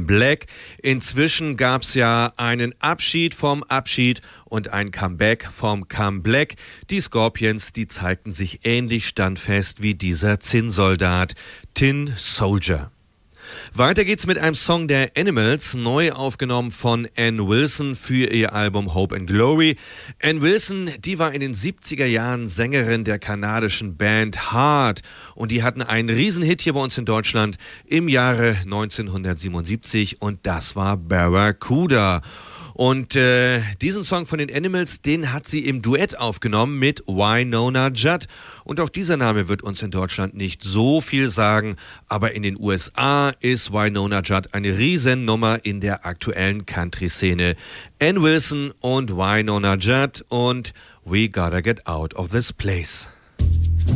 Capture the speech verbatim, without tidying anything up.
Black. Inzwischen gab es ja einen Abschied vom Abschied und ein Comeback vom Comeback. Die Scorpions, die zeigten sich ähnlich standfest wie dieser Zinnsoldat, Tin Soldier. Weiter geht's mit einem Song der Animals, neu aufgenommen von Ann Wilson für ihr Album Hope and Glory. Ann Wilson, die war in den siebziger Jahren Sängerin der kanadischen Band Heart und die hatten einen Riesenhit hier bei uns in Deutschland im Jahre neunzehnhundertsiebenundsiebzig und das war Barracuda. Und äh, diesen Song von den Animals, den hat sie im Duett aufgenommen mit Wynonna Judd. Und auch dieser Name wird uns in Deutschland nicht so viel sagen, aber in den U S A ist Wynonna Judd eine Riesennummer in der aktuellen Country-Szene. Ann Wilson und Wynonna Judd und We Gotta Get Out of This Place.